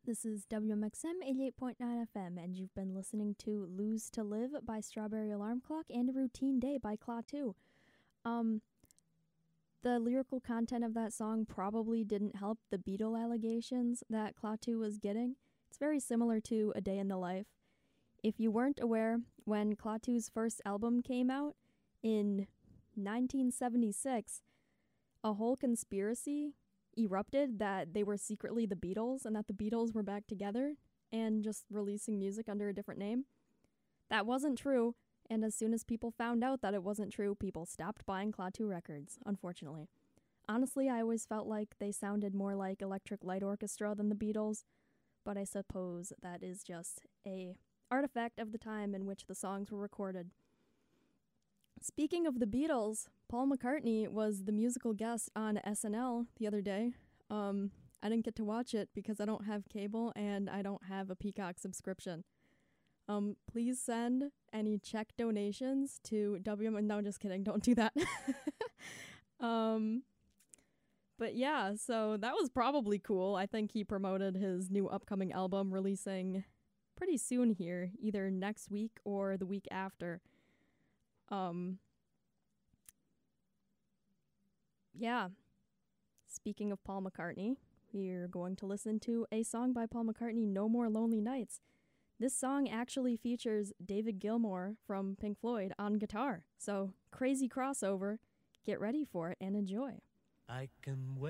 This is WMXM 88.9 FM, and you've been listening to Lose to Live by Strawberry Alarm Clock and A Routine Day by Klaatu. The lyrical content of that song probably didn't help the Beatle allegations that Klaatu was getting. It's very similar to A Day in the Life. If you weren't aware, when Klaatu's first album came out in 1976, a whole conspiracy erupted that they were secretly the Beatles and that the Beatles were back together and just releasing music under a different name. That wasn't true, and as soon as people found out that it wasn't true, people stopped buying Klaatu records, unfortunately. Honestly, I always felt like they sounded more like Electric Light Orchestra than the Beatles, but I suppose that is just a artifact of the time in which the songs were recorded. Speaking of the Beatles, Paul McCartney was the musical guest on SNL the other day. I didn't get to watch it because I don't have cable and I don't have a Peacock subscription. Please send any check donations to No, just kidding. Don't do that. But yeah, so that was probably cool. I think he promoted his new upcoming album releasing pretty soon here, either next week or the week after. Yeah. Speaking of Paul McCartney, we're going to listen to a song by Paul McCartney, No More Lonely Nights. This song actually features David Gilmour from Pink Floyd on guitar. So, crazy crossover. Get ready for it and enjoy. I can wait.